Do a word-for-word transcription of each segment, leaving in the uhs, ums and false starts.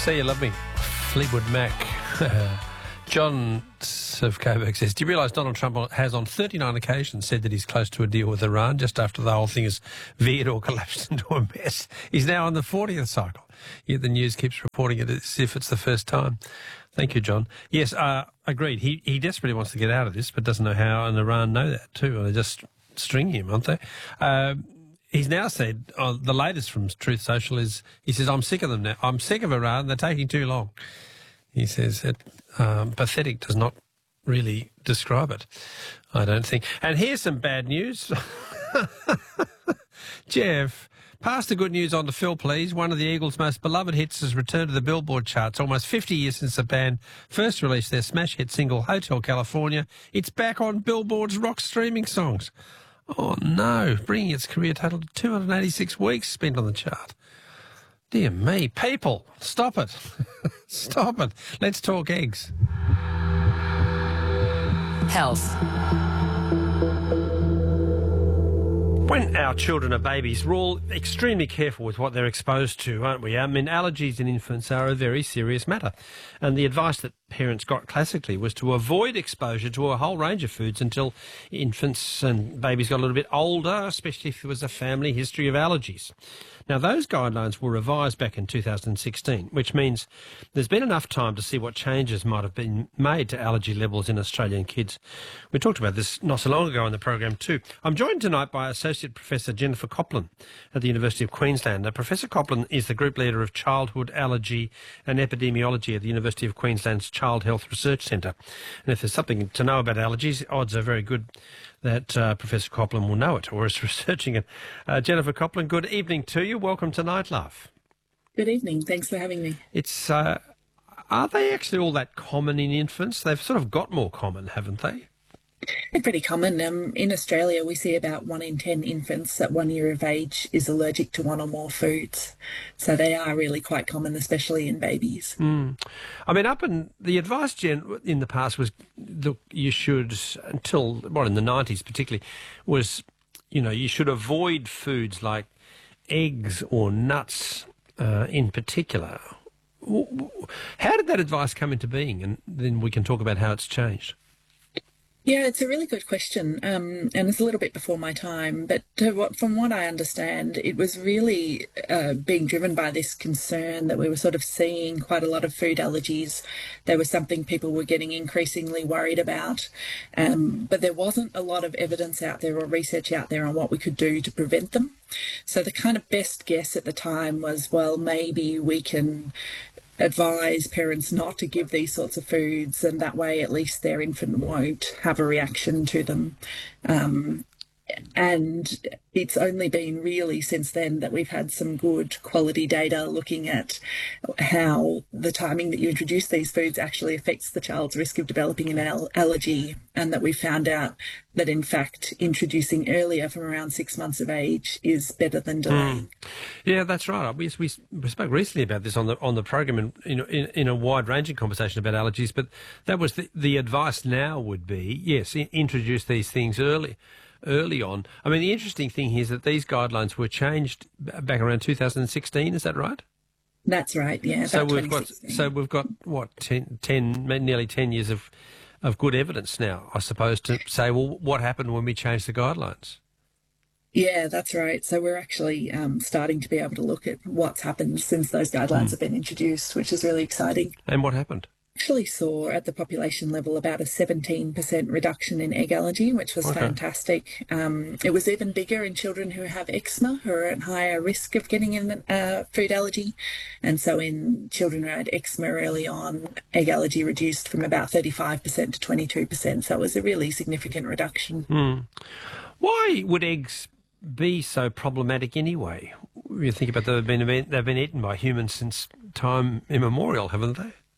Say You Love Me, Fleetwood Mac. John of Coburg says, do you realise Donald Trump has on thirty-nine occasions said that he's close to a deal with Iran just after the whole thing has veered or collapsed into a mess? He's now on the fortieth cycle, yet the news keeps reporting it as if it's the first time. Thank you, John. Yes, uh, agreed. He he desperately wants to get out of this, but doesn't know how, and Iran know that too. They're just stringing him, aren't they? Uh, he's now said, oh, the latest from Truth Social is, he says, I'm sick of them now. I'm sick of Iran. They're taking too long. He says that um, pathetic does not really describe it, I don't think. And here's some bad news. Jeff, pass the good news on to Phil, please. One of the Eagles' most beloved hits has returned to the Billboard charts almost fifty years since the band first released their smash hit single, Hotel California. It's back on Billboard's rock streaming songs. Oh, no, bringing its career total to two hundred eighty-six weeks spent on the chart. Dear me, people, stop it. Stop it. Let's talk eggs. Health. When our children are babies, we're all extremely careful with what they're exposed to, aren't we? I mean, allergies in infants are a very serious matter. And the advice that parents got classically was to avoid exposure to a whole range of foods until infants and babies got a little bit older, especially if there was a family history of allergies. Now, those guidelines were revised back in two thousand sixteen, which means there's been enough time to see what changes might have been made to allergy levels in Australian kids. We talked about this not so long ago on the program too. I'm joined tonight by Associate Professor Jennifer Copland at the University of Queensland. Now, Professor Copland is the Group Leader of Childhood Allergy and Epidemiology at the University of Queensland's Child Health Research Centre. And if there's something to know about allergies, odds are very good that uh, Professor Copland will know it or is researching it. Uh, Jennifer Copland, good evening to you. Welcome to Night Love. Good evening. Thanks for having me. It's uh, are they actually all that common in infants? They've sort of got more common, haven't they? They're pretty common. Um, in Australia, we see about one in ten infants at one year of age is allergic to one or more foods. So they are really quite common, especially in babies. Mm. I mean, up in the advice, Jen, in the past was, look, you should, until, well, in the nineties particularly, was, you know, you should avoid foods like eggs or nuts uh, in particular. How did that advice come into being? And then we can talk about how it's changed. Yeah, it's a really good question, um, and it's a little bit before my time, but to what, from what I understand, it was really uh, being driven by this concern that we were sort of seeing quite a lot of food allergies. There was something people were getting increasingly worried about, um, but there wasn't a lot of evidence out there or research out there on what we could do to prevent them. So the kind of best guess at the time was, well, maybe we can advise parents not to give these sorts of foods, and that way at least their infant won't have a reaction to them. Um, and it's only been really since then that we've had some good quality data looking at how the timing that you introduce these foods actually affects the child's risk of developing an al- allergy, and that we found out that, in fact, introducing earlier from around six months of age is better than delaying. Mm. Yeah, that's right. We, we, we spoke recently about this on the on the program in, you know, in, in a wide-ranging conversation about allergies, but that was the, the advice now would be, yes, in, introduce these things early. early on. I mean, the interesting thing here is that these guidelines were changed back around two thousand sixteen, is that right? That's right, yeah. So we've got, so we've got, what, ten, ten, nearly ten years of, of good evidence now, I suppose, to say, well, what happened when we changed the guidelines? Yeah, that's right. So we're actually um, starting to be able to look at what's happened since those guidelines mm. have been introduced, which is really exciting. And what happened? Actually saw at the population level about a seventeen percent reduction in egg allergy, which was okay. fantastic. Um, it was even bigger in children who have eczema, who are at higher risk of getting a uh, food allergy. And so in children who had eczema early on, egg allergy reduced from about thirty-five percent to twenty-two percent. So it was a really significant reduction. Mm. Why would eggs be so problematic anyway? You think about they've been, they've been eaten by humans since time immemorial, haven't they?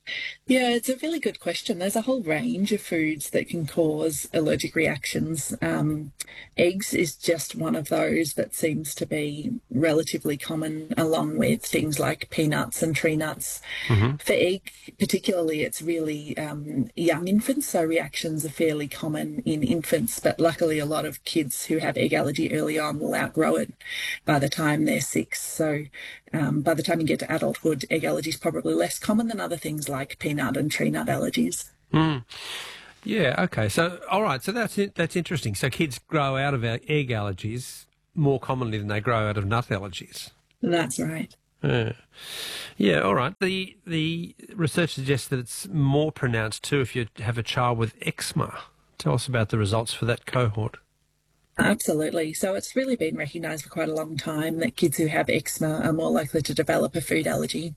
Yeah, it's a really good question. There's a whole range of foods that can cause allergic reactions. Um, eggs is just one of those that seems to be relatively common, along with things like peanuts and tree nuts. Hmm. For egg, particularly, it's really um, young infants, so reactions are fairly common in infants, but luckily, a lot of kids who have egg allergy early on will outgrow it by the time they're six. So um, by the time you get to adulthood, egg allergy is probably less common than other things like peanut and tree nut allergies. Mm. Yeah, okay. So, all right, so that's it, that's interesting. So kids grow out of our egg allergies more commonly than they grow out of nut allergies. That's right. Yeah. Yeah, all right. The the research suggests that it's more pronounced too if you have a child with eczema. Tell us about the results for that cohort. Absolutely. So it's really been recognised for quite a long time that kids who have eczema are more likely to develop a food allergy.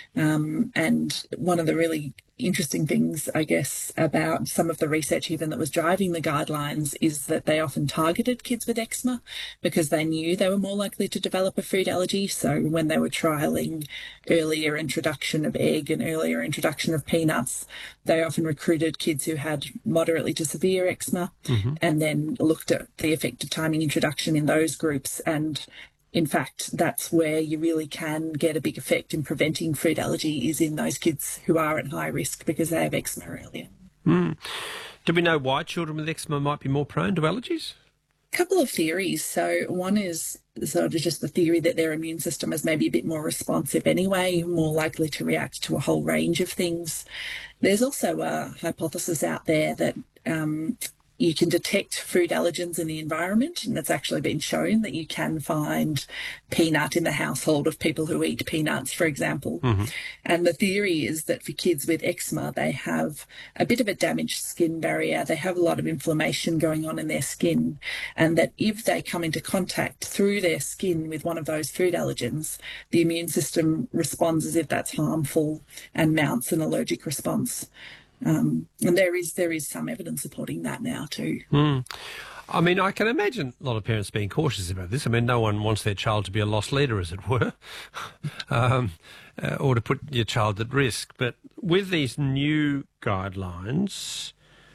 Um, and one of the really interesting things, I guess, about some of the research even that was driving the guidelines is that they often targeted kids with eczema because they knew they were more likely to develop a food allergy. So when they were trialling earlier introduction of egg and earlier introduction of peanuts, they often recruited kids who had moderately to severe eczema Mm-hmm. and then looked at the effective timing introduction in those groups. And in fact, that's where you really can get a big effect in preventing food allergy is in those kids who are at high risk because they have eczema earlier. Mm. Do we know why children with eczema might be more prone to allergies? Couple of theories. So one is sort of just the theory that their immune system is maybe a bit more responsive anyway, more likely to react to a whole range of things. There's also a hypothesis out there that um, you can detect food allergens in the environment, and it's actually been shown that you can find peanut in the household of people who eat peanuts, for example. Mm-hmm. And the theory is that for kids with eczema, they have a bit of a damaged skin barrier. They have a lot of inflammation going on in their skin, and that if they come into contact through their skin with one of those food allergens, the immune system responds as if that's harmful and mounts an allergic response. Um, and there is there is some evidence supporting that now too. Mm. I mean, I can imagine a lot of parents being cautious about this. I mean, no one wants their child to be a lost leader, as it were, um, uh, or to put your child at risk. But with these new guidelines,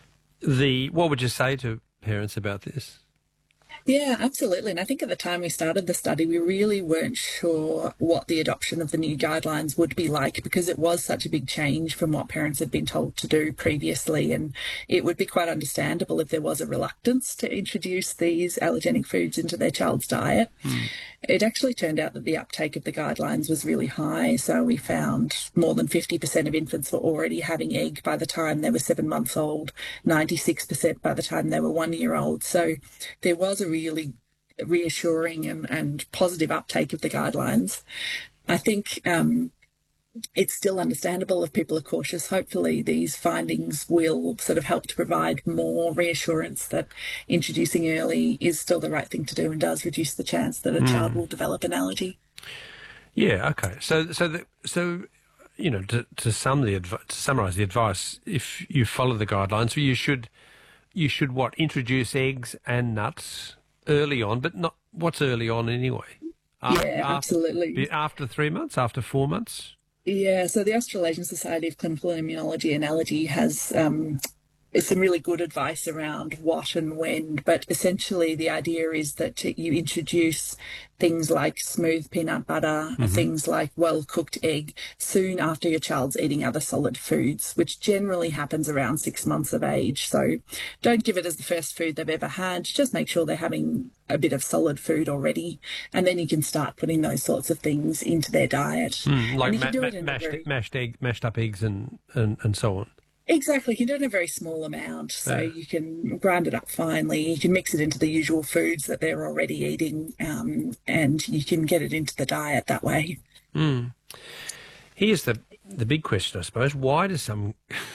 the what would you say to parents about this? Yeah, absolutely. And I think at the time we started the study, we really weren't sure what the adoption of the new guidelines would be like because it was such a big change from what parents had been told to do previously. And it would be quite understandable if there was a reluctance to introduce these allergenic foods into their child's diet. Mm. It actually turned out that the uptake of the guidelines was really high. So we found more than fifty percent of infants were already having egg by the time they were seven months old, ninety-six percent by the time they were one year old. So there was a really reassuring and, and positive uptake of the guidelines. I think um, it's still understandable if people are cautious. Hopefully these findings will sort of help to provide more reassurance that introducing early is still the right thing to do and does reduce the chance that a mm. child will develop an allergy. Yeah, okay. So, so, the, so you know, to, to, sum the adv- to summarise the advice, if you follow the guidelines, you should, you should what, introduce eggs and nuts early on, but not what's early on anyway? After, yeah, absolutely. After three months, after four months? Yeah, so the Australasian Society of Clinical Immunology and Allergy has um, some really good advice around what and when, but essentially the idea is that you introduce things like smooth peanut butter, mm-hmm. things like well-cooked egg soon after your child's eating other solid foods, which generally happens around six months of age. So don't give it as the first food they've ever had. Just make sure they're having a bit of solid food already, and then you can start putting those sorts of things into their diet. Mm, like ma- ma- mashed, very... mashed, egg, mashed up eggs and, and, and so on. Exactly. You can do it in a very small amount. So yeah. you can grind it up finely. You can mix it into the usual foods that they're already eating, um, and you can get it into the diet that way. Mm. Here's the the big question, I suppose. Why do some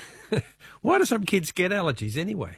why do some kids get allergies anyway?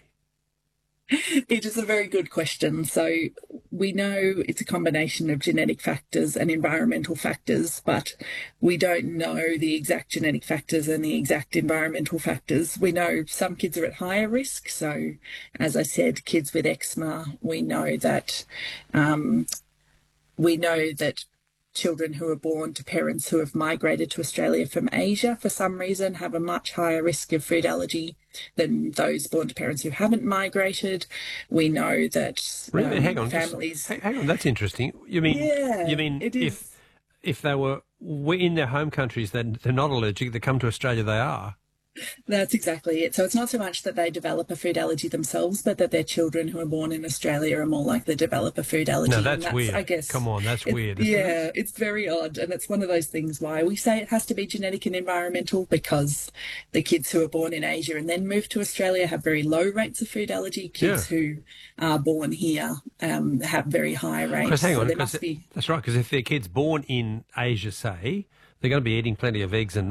It is a very good question. So we know it's a combination of genetic factors and environmental factors, but we don't know the exact genetic factors and the exact environmental factors. We know some kids are at higher risk. So as I said, kids with eczema, we know that um, we know that children who are born to parents who have migrated to Australia from Asia for some reason have a much higher risk of food allergy than those born to parents who haven't migrated. We know that Really? um, hang on, families... just, hang on, that's interesting. You mean, Yeah, you mean it if is. if they were in their home countries, then they're not allergic, they come to Australia, they are? That's exactly it. So it's not so much that they develop a food allergy themselves, but that their children who are born in Australia are more likely to develop a food allergy. No, And that's, weird. I guess, Come on, that's it- weird. Isn't yeah, it? it's very odd. And it's one of those things why we say it has to be genetic and environmental, because the kids who are born in Asia and then move to Australia have very low rates of food allergy. Kids Yeah. who are born here um, have very high rates. Because hang So on, there 'cause must be... that's right. Because if their kids born in Asia, say, they're going to be eating plenty of eggs and